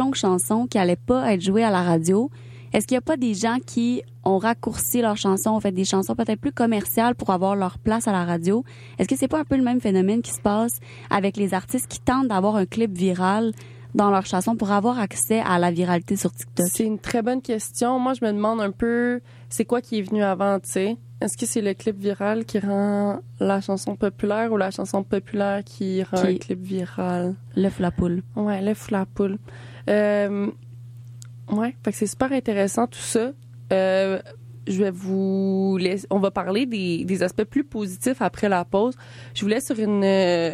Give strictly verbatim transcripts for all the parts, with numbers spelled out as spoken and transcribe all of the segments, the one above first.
longue chanson qui allait pas être jouée à la radio, est-ce qu'il y a pas des gens qui ont raccourci leurs chansons, ont fait des chansons peut-être plus commerciales pour avoir leur place à la radio? Est-ce que c'est pas un peu le même phénomène qui se passe avec les artistes qui tentent d'avoir un clip viral dans leur chanson pour avoir accès à la viralité sur TikTok? C'est une très bonne question. Moi, je me demande un peu, c'est quoi qui est venu avant, tu sais? Est-ce que c'est le clip viral qui rend la chanson populaire ou la chanson populaire qui rend qui... un clip viral? L'œuf ou la poule. Ouais, l'œuf ou la poule. Euh... Ouais, fait que c'est super intéressant tout ça. Euh, je vais vous laisser, on va parler des, des aspects plus positifs après la pause. Je vous laisse sur une... Euh...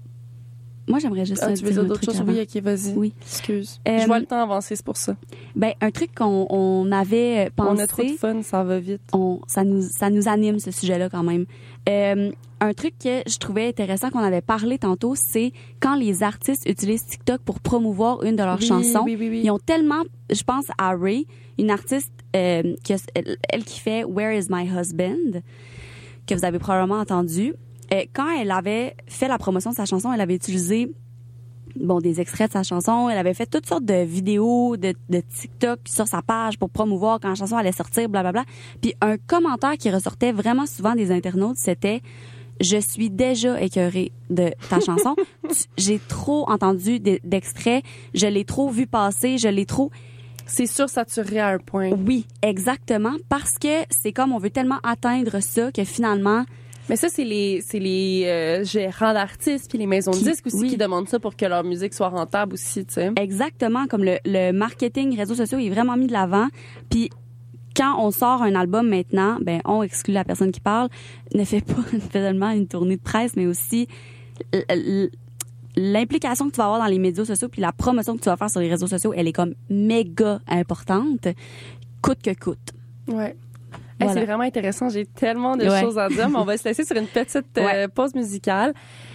Moi, j'aimerais juste ah, tu veux dire d'autres choses? Avant. Oui, OK, vas-y. Oui. Excuse. Euh, je vois le temps avancer, c'est pour ça. Ben, un truc qu'on on avait pensé... On a trop de fun, ça va vite. On, ça, nous, ça nous anime, ce sujet-là, quand même. Euh, un truc que je trouvais intéressant qu'on avait parlé tantôt, c'est quand les artistes utilisent TikTok pour promouvoir une de leurs oui, chansons. Oui, oui, oui. Ils ont tellement... Je pense à Ray, une artiste euh, qui a, elle, elle qui fait « Where is my husband ?» que vous avez probablement entendu. Euh, quand elle avait fait la promotion de sa chanson, elle avait utilisé bon des extraits de sa chanson. Elle avait fait toutes sortes de vidéos de, de TikTok sur sa page pour promouvoir quand la chanson allait sortir, blablabla. Puis un commentaire qui ressortait vraiment souvent des internautes, c'était « Je suis déjà écœurée de ta chanson. J'ai trop entendu d'extraits. Je l'ai trop vu passer. Je l'ai trop... » C'est sûr, saturé à un point. Oui, exactement. Parce que c'est comme on veut tellement atteindre ça que finalement... Mais ça, c'est les c'est les euh, gérants d'artistes puis les maisons de disques aussi oui. qui demandent ça pour que leur musique soit rentable aussi, tu sais. Exactement, comme le, le marketing réseaux sociaux est vraiment mis de l'avant. Puis quand on sort un album maintenant, ben on exclut la personne qui parle, ne fait pas seulement une tournée de presse, mais aussi l'implication que tu vas avoir dans les médias sociaux puis la promotion que tu vas faire sur les réseaux sociaux, elle est comme méga importante, coûte que coûte. Ouais. Hey, Voilà. C'est vraiment intéressant. J'ai tellement de ouais. choses à dire, mais on va se laisser sur une petite euh, ouais. pause musicale.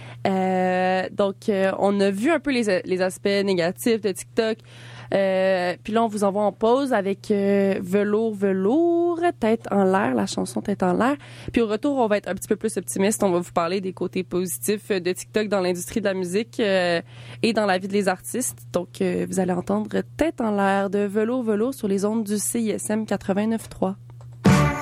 Euh, donc, euh, on a vu un peu les, les aspects négatifs de TikTok. Euh, puis là, on vous envoie en pause avec euh, Velours, Velours, Tête en l'air, la chanson Tête en l'air. Puis au retour, on va être un petit peu plus optimiste. On va vous parler des côtés positifs de TikTok dans l'industrie de la musique euh, et dans la vie des artistes. Donc, euh, vous allez entendre Tête en l'air de Velours, Velours sur les ondes du C I S M quatre-vingt-neuf trois.